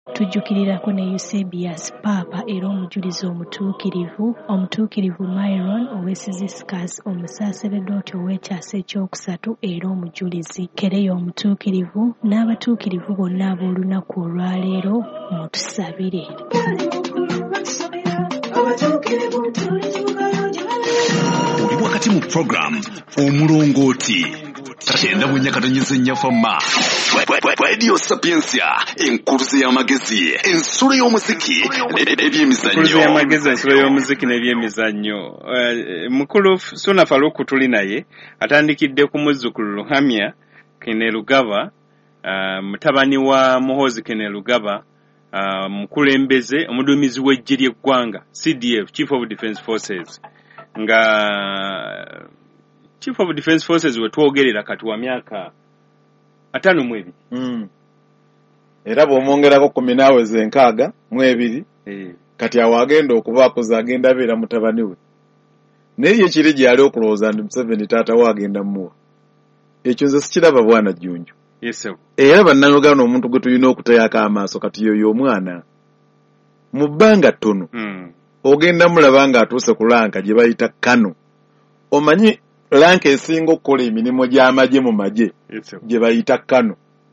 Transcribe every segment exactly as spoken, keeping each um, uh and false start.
Tujjukirirako ne Eusebius Papa era omujulizi omutuukirivu omutuukirivu Myron ow'Essiscus omusaaseredoti ow'ekyasa ekyokusatu era omujulizi Kereya omutuukirivu n'abatuukirivu bonna ab'olunaku olwaleero mutusabire. Oli wakati mu program omulongooti kyenda bunyakatanyeze nnyafama Radio Sapiensia enkuruze y'amagezi ensolo y'omuziki n'ebyemizannyo enkuruze y'amagezi ensolo y'omuziki n'ebyemizannyo mukulu Suna Faluku tuli naye atandikidde ku muzzukulu Luhamya Kainerugaba mutabani wa Muhoozi Kainerugaba mukulembeze omuduumizi w'eggye ly'eggwanga C D F Chief of Defence Forces nga Chief of Defence Forces we twogerera kati wa myaka atano mu ebiri mm. Era bw'omwongerako kumi naawe ze nkaaga mu ebiri eh. Kati awo agenda okubaako zagenda abeera mutabani we naye ekiri gyali okulowooza ndi Museveni taata we agenda muwa ekyo nze sikiraba bwana Jjunju. Yes, sir. Era bannayuganda omuntu gwe tulina okutayako amaaso kati yoyo omwana mu bbanga ttono mm. ogenda mulaba nga atuuse ku lanka gye bayita Kano. Omanyi lanka esinga okukola emirimu gy'amagye mu magye gye bayita Kano.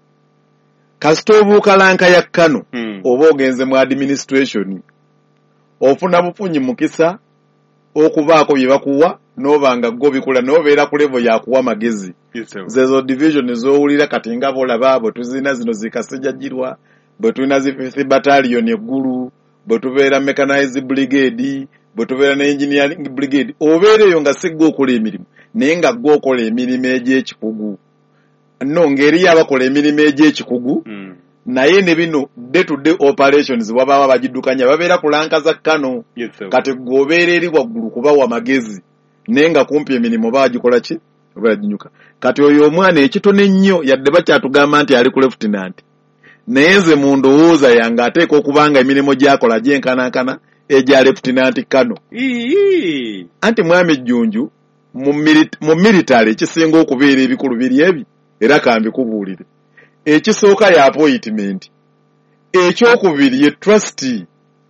Kasita obuuka lanka ya Kano mm. oba ogenze mu administration ofuna bufunyi mukisa okubaako bye bakuwa n'oba nga go bikula n'obeera ku level ya kuwa magezi. Yes, zezo division ez'owulira kati nga bolaba abo tuzina zino zikasejjajirwa bwe tulina zi fifth battalion eggulu bwe tubeera mechanized brigade bwe tubeera ne engineering brigade obeereyo nga si gwe okola emirimu naye nga gwe okola emirimu egy'ekikugu no ngeri abakola emirimu egy'ekikugu mm. naye ne bino day to day operations wababa bagiddukanya babeera ku lanka za Kano. Yes, kati gwe obeera eri waggulu kubawa magezi naye nga kumpi emirimu bagikola ki baginyuka. Kati oyo omwana ekitono ennyo yadde bakyatugamba nti ali ku lieutenant naye nze mu ndowooza yange ateeka okubanga emirimu gyakola gyenkanankana egya lieutenant Kano. Ii. Anti mwami Jjunju mu milit- mu military ekisinga okubeera ebikulu biri ebi era kambikubuulire ekisooka ya appointment ekyokubiri ye trustee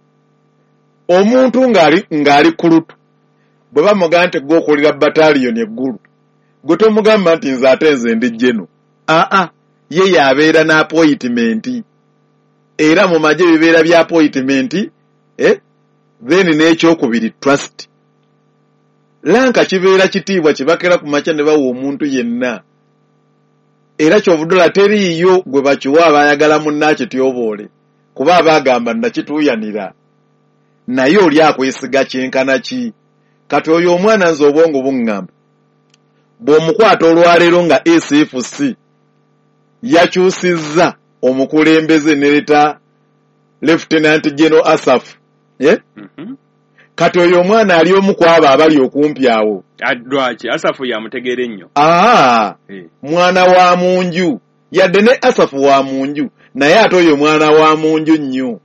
omuntu ng'ali ng'ali kulutu bwe bamugaa nti gwe okulira battalion eggulu gwe tomugamba nti nze ate nze ndi jeno aa ye yabeera na appointment era mu magye bibeera bya appointment eh then n'ekyokubiri trust lanka kibeera kitiibwa kibakera ku makya ne bawa omuntu yenna era kyovuddula teriiyo gwe bakiwa abayagala munnaakityoboole kuba abagamba nakituuyanira naye oli akwesiga kyenkana ki. Kati oyo omwana nze obwongo buŋŋamba bw'omukwata olwaleero nga S F C yakyusizza omukulembeze nereta Lieutenant General Asaf eh? mm-hmm. Kati oyo omwana ali omu kwabo abali okumpi awo adwaki Asafu yamutegera ennyo aa hey. Mwana wa munju yadde ne Asafu wa munju naye ate oyo mwana wa munju nnyo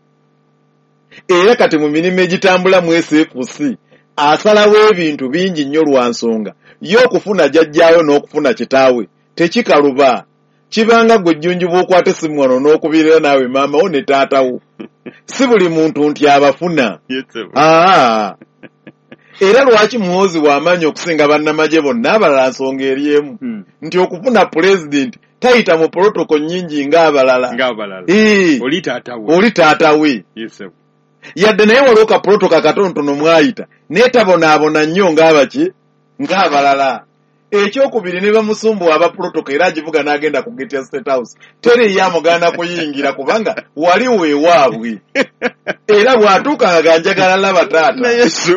era kati mu mirimu egitambula mu S F C asalawo ebintu bingi nnyo lwa nsonga y'okufuna jjajjaayo n'okufuna kitaawe tekikaluba kibanga gwe Jjunju bw'okwata essimu wano n'okubirira naawe maama wo ne taatawo si buli muntu nti abafuna. Yes, aa era lwaki Muhoozi w'amaanyi okusinga bannamagye bonna abalala nsonga eri emu hmm. nti okufuna president tayita mu protocol nnyingi ng'abalala ng'abalala oli taatawe oli taatawe. Yes, yadde naye waliwo ka protocol katonotono mwayita naye tabonaabona nnyo ng'abaki ng'abalala. Ekyokubiri ne bamusumbu aba protocol era agivuga n'agenda ku gate ya State House tere yamuganda kuyingira kubanga wali weewaabwe era bw'atuuka nga ganjagala laba taata na Yesu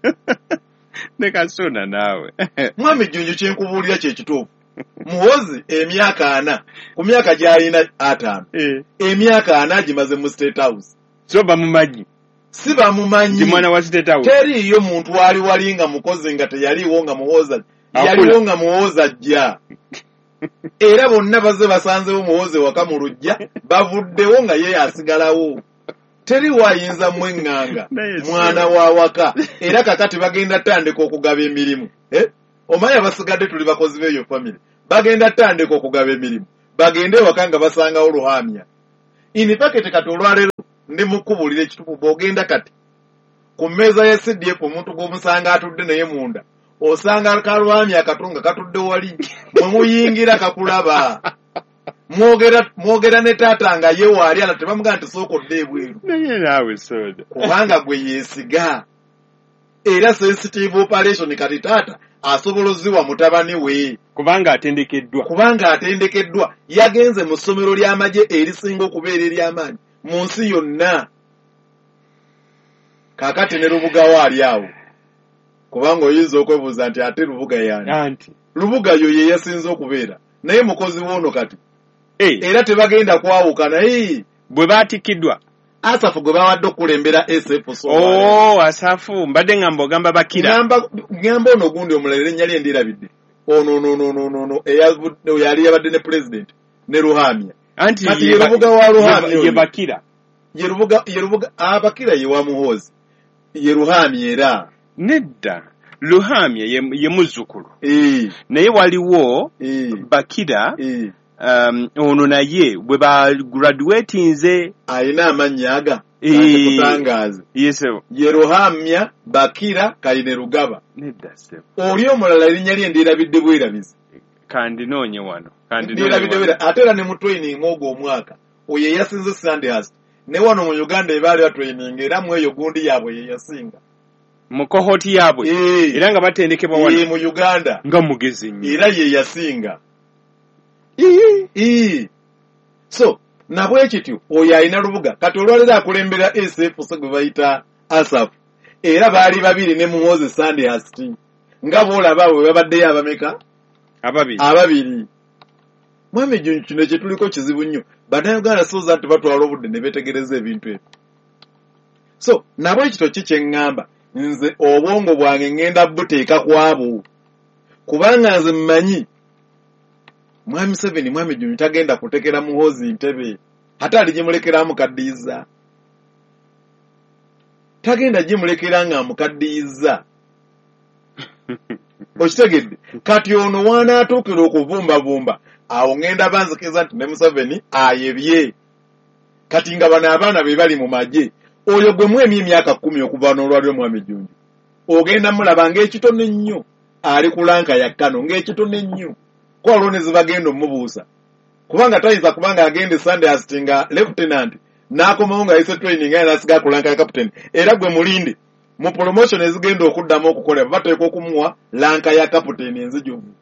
ne Kasuna naawe mwami Jjunju kyenkubuulira kye kituufu. Muhoozi emyaka ana ku myaka gy'alina ataano eh. emyaka ana agimaze mu State House so bamumanyi si bamumanyi mwana wa State House teriiyo muntu wali wali nga mukozi nga teyaliiwo nga Muhoozi yaliwo nga Muhoozi ajja era bonna baze basanzewo Muhoozi waka mu lujja bavuddewo nga ye asigalawo teri wayinza mweŋŋanga mwana wa waka era kakati bagenda tandika okugaba emirimu eh? Omanyi abasigadde tuli bakozi b'eyo family bagenda tandika okugaba emirimu bagende waka nga basangawo Luhamya in fact kati olwaleero ndi mukubulira ekitupu bw'ogenda kati ku mmeeza ya C D F omuntu gw'omusanga atudde naye munda osanga kalwami akatunga katudde wali mwe muyingira kakulaba mwogera mwogera ne taata nga ye waali ala tebamugamba nti sooka odde ebweru naye naawe soda kubanga gwe yeesiga era sensitive operation kati taata asoboloziwa mutabani we kubanga atendekeddwa kubanga atendekeddwa yagenze mu ssomero ly'amagye erisinga okubeera ery'amaanyi mu nsi yonna kaakati ne Lubuga waali awo kubanga oyinza okwebuuza nti ate Lubuga yaani anti Lubuga yo ye yasinze okubeera naye mukozi woono kati hey. era tebagenda kwawukana hey. bwe baatikiddwa Asafu gwe bawadde okukulembera S F so oh Asafu mbadde ngamba ogamba Bakira ngamba ngamba ono gundi omulala erinnya lye ndirabidde ono no no no no no eyali yabadde ne president ne Ruhamya anti kati ye Lubuga wa Ruhamya ye Bakira ye Lubuga ye Lubuga Abakira ye wa Muhoozi ye Ruhamya era nedda Ruhamya ye, ye muzzukulu eh naye waliwo eh Bakira eh um ono naye bwe ba graduatinze ayina amannya aga Eh. kutangaza yes ye Ruhamya Bakira Kaine Rugaba nedda se oli omulala erinnya lye ndirabidde bwerabizi kandi noonye wano kandi ndirabidde bwera ate era ne mu training ogwo omwaka oyo yasinze Sandhurst ne wano mu Uganda ebaali ba training era mu eyo gundi yaabwe ye yasinga mu kohoti yaabwe Eh. era nga batendekebwa ye wano mu Uganda nga mugezi nnyo era ye yasinga ii ii so nabwe kityo oyo alina Lubuga kati olwalera akulembera S F C gwe bayita Asafu era baali babiri ne Muhoozi Sandhurst nga boolaba bwe babaddeyo abameka ababiri ababiri mwami Jjunju kino kye tuliko kizibu nnyo bannayuganda soza nti batwala obudde ne beetegereza ebintu ebyo so nabwe ekito ki kye ŋŋamba nze obwongo bwange ŋŋenda buteeka ku abo kubanga nze mmanyi mwami Museveni mwami Jjunju tagenda kutekera Muhoozi ntebe ate aligimulekera amukaddiyiza tagenda gimulekera nga amukaddiyiza okitegedde kati ono wanaatuukira okuvumbavumba awo ŋŋenda banzikiza nti ne Museveni ayebye kati nga bano abaana be bali mu magye oyo gwe mwemi emyaka kkumi okuva n'olwaliro mwami Jjunju ogenda mulaba ng'ekitone nnyo ali ku lanka ya Kano ng'ekitone nnyo ko alwo ne zibagenda omubuusa kubanga tayinza kubanga agende Sandhurst nga lieutenant n'akomawo nga yise training era n'asiga ku lanka ya captain era gwe mulinde mu promotion ezigenda okuddamu okukolera bateeka okumuwa lanka ya captain enzijuvu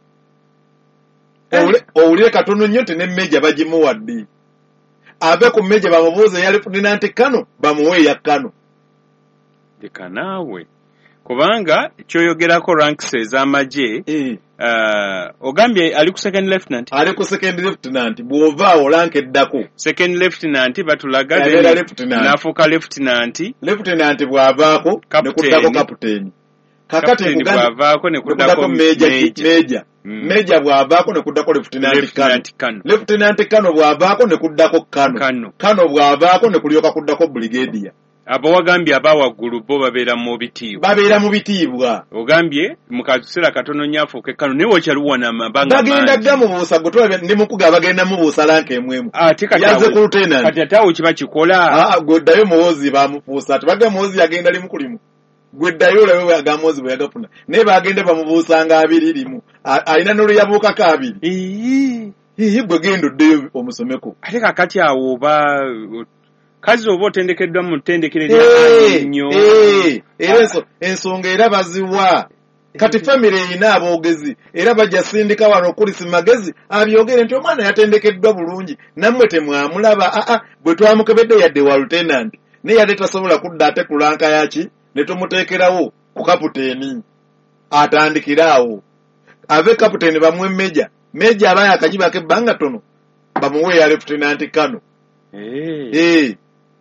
owulire katono nnyo ti ne Major bagimuwadde abe ku Major bamubuuze ya lieutenant Kano bamuwe eya Kano leka naawe kubanga kyoyogerako ranks ez'amagye eh uh, ogambye ali ku second lieutenant ali ku second lieutenant bw'ovaawo lanka eddako second lieutenant batulaga Yabeera lieutenant. n'afuuka lieutenant lieutenant bw'avaako ne Captain. kuddako captain kakati captain nkugambye bw'avaako ne ne kuddako kuddako Major Major Mm. Major bw'avaako ne kuddako lieutenant Kano lieutenant Kano lieutenant Kano bw'avaako ne kuddako Kano Kano Kano bw'avaako ne kulyoka kuddako brigadier abo wagambye abawaggulu bo babeera mu bitiibwa babeera mu bitiibwa ogambye mu kaseera katono nnyo afuuke Kano naye wakyaliwo namabanga bagenda dda mu buusa gwe tulabye ndi mukuga bagenda mu buusa lanka emwemu ate kati yaze awo- ku lieutenant kati ate awo kiba kikola aa gwe ddayo Muhoozi bamufuusa ati bagga Muhoozi yagenda limu ku limu gwe ddayo olabe bwe yaga Muhoozi bwe yagafuna naye bagende bamubuusanga abiri limu A- alina n'oluyabuukako abiri Ii. ii gwe genda oddeyo omusomeko ate kakati awo oba kazi oba otendekeddwa mu ttendekero Eh, eryamanyi nnyo eh, era enso- ensonga era baziwa kati famire erina aboogezi era bajja sindika wano okulisi magezi abyogere nti omwana yatendekeddwa bulungi nammwe temwamulaba aa bwe twamukebedde yadde wa lieutenant naye yadde tasobola kudda ate ku lanka yaki ne tumuteekerawo ku kaputeeni atandikire awo ave kaputeeni bamuwe Major Major abaye akajibako ebbanga tono bamuwe ya lieutenant Kano Eh. eh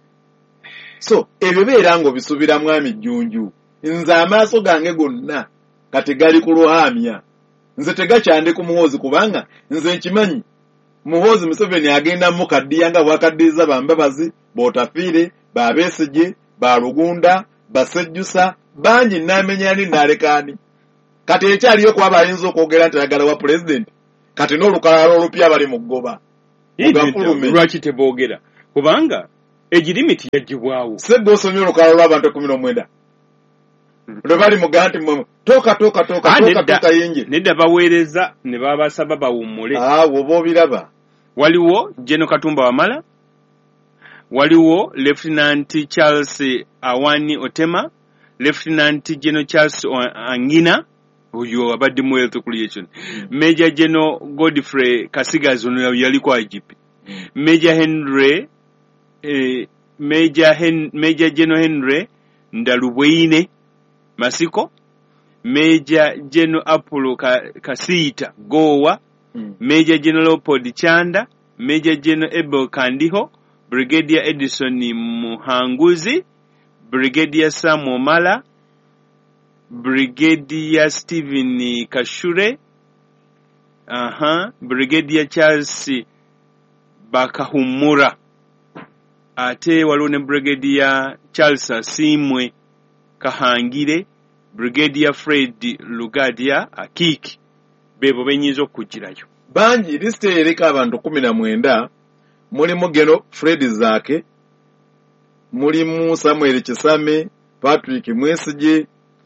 so ebyo beera ng'obisuubira mwami Jjunju nze amaaso gange gonna kati gali ku Luhamya nze tegakyandi ku Muhoozi kubanga nze nkimanyi Muhoozi Museveni agenda mukaddiya nga bwakaddiyiza bambabazi bootafiire babeesige balugunda basejjusa bangi nnaamenyani nnaalekaani kati ekyaliyo kuba bayinza okwogera nti ayagala wa pulezidenti kati n'olukalala olupya bali mu ggoba Ii, mugafulume lwaki teboogera kubanga egirimiti yagibwawo sebbe osomye olukalo lw'abantu kumi n'omwenda lwe bali mugaa nti toka toka toka toka toka yingi nedda baweereza ne babasaba bawummule awo oba obiraba waliwo Jeno Katumba Wamala waliwo Lieutenant Charles Awani Otema Lieutenant General Charles Angina oyo abadde mu health creation Major General Godfrey Kasigazi ono yali kwa I G P Major Henry eh, Major, Hen, Major General Henry Ndalubweine Masiko Major General Apollo Kasita Gowa mm. Major General Leopold Chanda Major General Abel Kandiho Brigadier Edison Muhanguzi Brigadier Sam Omala Brigadier Stephen Kashure aha Brigadier Charles Bakahumura ate waliwo ne Brigadier Charles Asimwe Kahangire Brigadier Fred Lugadia Akiki bebo benyizo okugirayo banji liste ereka abantu kumi na mwenda mulimu Geno Fred Zake mulimu Samuel Kisame Patrick Mwesije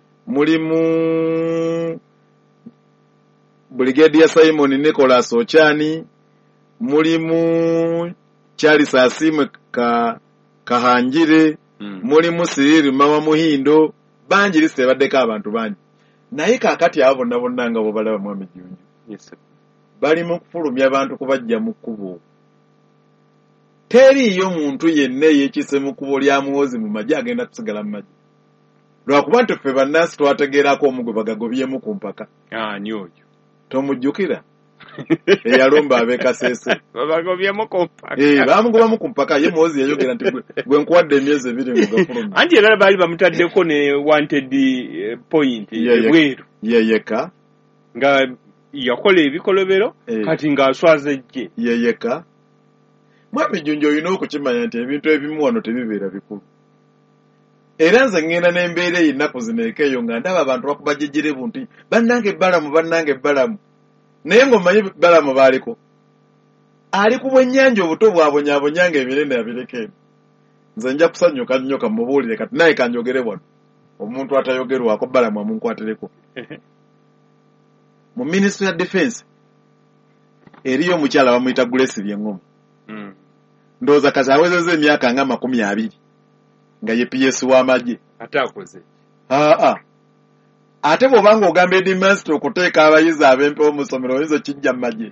mulimu Brigadier Simon Nicholas Ochani mulimu Charles Asimwe ka Kahangire mm. mulimu Cyril Mawa Muhindo banji liste baddeko abantu banji naye kakati abo nabo nanga bo balaba mwami Jjunju yes sir. bali mu kufulumya abantu kubajja mu kkubo teriyo muntu yenna yeekise mu kkubo lya muwozi mu maji agenda kusigala mu maji lwakuba nti ffe bannansi twategeerako omugwe bagagobyemu ku mpaka ani oyo tomujjukira eyalomba ab'Ekasese babagobyemu ku mpaka eh baamugobamu ku mpaka ye muwozi yayogera nti gwe nkuwadde emyezi ebiri mu gafulumya anti era baali bamutaddeko ne wanted point ebweru yeyeka nga yakola ebikolobero eh. kati ng'aswaze ejje yeyeka mwami Jjunju olina okukimanya nti ebintu ebimu wano tebibeera bikulu era nze ngenda n'embeera ey'ennaku zino ekeeyo nga ndaba abantu bakubajejjerevu nti bannange ebbalamu bannange ebbalamu naye ng'omanyi ebbalamu baaliko ali ku bwennyanja obuto bwabonyaabonyanga emirenda yabireka eno nze nja kusanyuka nnyo kamubuulire kati naye kanjogere wano omuntu atayogerwako bbalamu amunkwatireko mu Ministry ya Defense eriyo omukyala bamuyita Grace Byengoma mm. ndowooza kazi awezezza emyaka nga makumi abiri nga ye P S w'amagye ate akoze aa ate bw'obanga ogamba Headmaster okuteeka abayizi ab'empewo mu ssomero oyinza kijja mu magye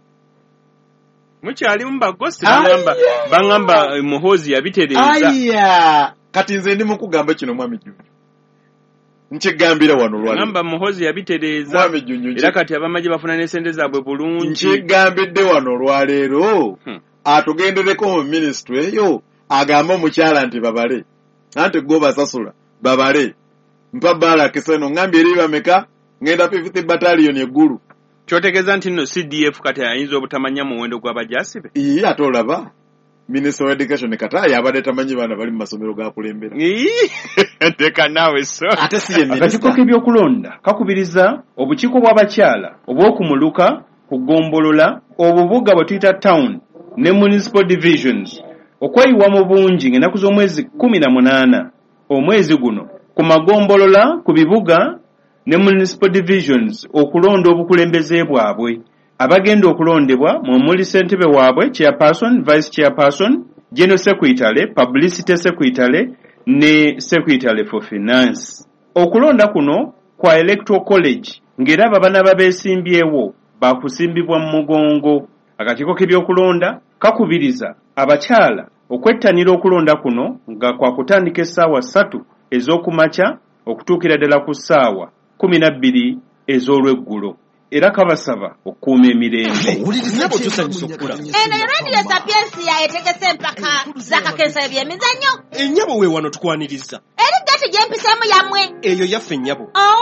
mukyali mu bagosi bangamba bangamba muhozi yabitereeza aya kati nze ndi mu kugamba kino mwami Jjunju nkigambira wano lwali ngamba muhozi yabitereeza era kati abamagye bafuna n'esente zaabwe bulungi nkigambidde wano lwaleero hmm. atugendereko mu ministry eyo agamba omukyala nti babale anti go basasula babale mpa bala kiseno ngambye eri bameka ngenda fifth battalion eggulu kyotegeeza nti nno C D F kati ayinza obutamanya muwendo gw'abajasibe ii ate olaba Minister of Education kata yabadde tamanyi baana bali mu masomero ga kulembera teka naawe so ate si ye akakiiko k'ebyokulonda kakubiriza obukiiko bw'abakyala obw'okumuluka kugombolola obubuga bwe tuyita town ne municipal divisions okweyiwa mu bungi ng'ennaku z'omwezi kumi na munaana omwezi guno ku magombolola ku bibuga ne municipal divisions okulonda obukulembeze bwabwe abagenda okulondebwa mu muli ssentebe waabwe chairperson vice chairperson general secretary publicity secretary ne secretary for finance okulonda kuno kwa electoral college ng'era ababana babeesimbyewo bakusimbibwa mu mugongo akakiiko k'ebyokulonda kakubiriza abakyala okwettanira okulonda kuno nga kwa kutandika essaawa ssatu ez'okumakya okutuukira ddala ku ssaawa kumi na bbiri ez'olweggulo era kabasaba okukuuma emirembe nabo tusanyusa okukula eno radio sapiensi yaetegese empaka zakakensa ebyemizannyo ennyabo we wano tukwaniriza eri gati gyempiseemu yammwe eyo yaffe ennyabo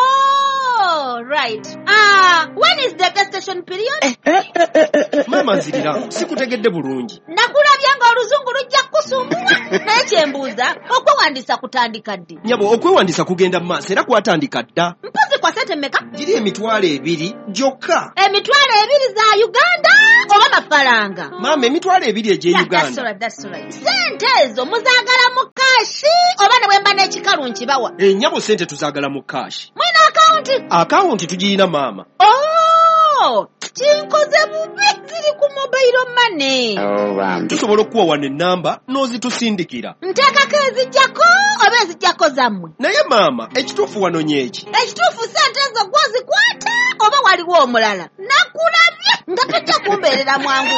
oh right ah when is the gestation period eh, eh, eh, eh, eh, mama nzirira sikutegedde bulungi nakulabya nga oluzungu lujja kusumbula naye kyembuuza okwewandiisa kutandika ddi nyabo okwewandiisa kugenda mu maaso era kwatandika dda mpozi kwa sente mmeka? Giri emitwalo ebiri gyokka. Emitwalo ebiri za Uganda oba mafaranga? Maama, emitwalo ebiri egye Yeah, Uganda. that's right, that's right. Sente ezo muzaagala mu kashi oba ne bwemba n'ekikalu nkibawa? Ennyabo sente tuzaagala mu kashi. Mwina akawunti? Akawunti tugirina maama. Oh, kinkoze bubi, ziri ku mobile money. Oh, um. Tusobola okuwa wano ennamba n'ozitusindikira. Nteekako ezijjako oba ezijjako zammwe? Naye maama, ekituufu wano nyeki. Ekituufu sente ezo gwozikwata oba waliwo omulala? Nakulabye nga tojja kumbeerera mwangu.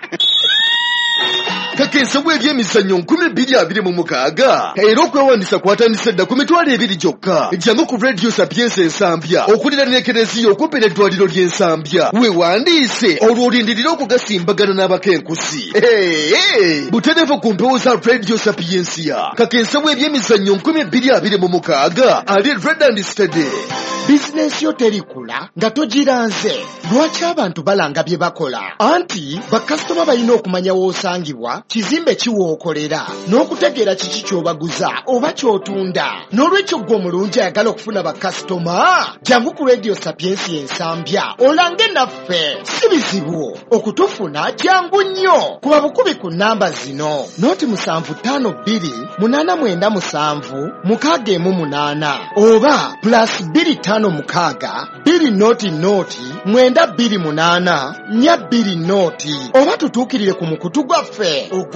Kakensa bw'ebyemizannyo nkumi bbiri abiri mu mukaaga era okwewandisa kwatandise dda ku mitwalo ebiri gyokka. Jjangu ku Radio Sapienza Ensambya okulira n'ekereziya okumpi n'eddwaliro ly'Ensambya. Weewandiise olwo olindirira okugasimbagana n'abakenkusi. Hey, butereevu ku mpewo za Radio Sapienza. Kakensa bw'ebyemizannyo nkumi bbiri abiri mu mukaaga ali Red and Steady. Bizinensi yo terikula nga togiranze. Lwaki abantu balanga bye bakola? Anti bakasitoma balina okumanya w'osangibwa, kizimbe kiwookolera, n'okutegeera kiki ky'obaguza oba ky'otunda. N'olwekyo ggwe omulungi ayagala okufuna bakasitoma, jangu ku Radio Sapienza Ensambya olange naffe. Si bizibu okutufuna, jangu nnyo. Kuba bukubi ku nnamba zino: noti musanvu ttaano bbiri munaana mwenda musanvu mukaaga emu munaana oba plus bbiri ttaano mukaaga bbiri noti noti mwenda bbiri munaana nnya bbiri noti, oba tutuukirire ku mukutu gwaffe.